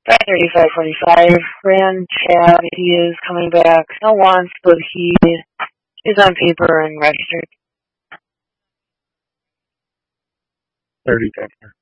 5:35:45. Ran Chad. He is coming back. No wants, but he is on paper and registered. 30 seconds.